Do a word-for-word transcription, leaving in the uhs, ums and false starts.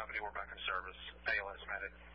company, we're back in service. A L S Medic.